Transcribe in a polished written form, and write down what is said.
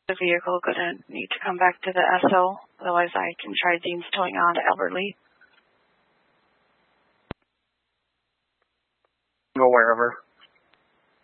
the vehicle going to need to come back to the SO? Otherwise, I can try Dean's towing on to Albert Lee. Go wherever.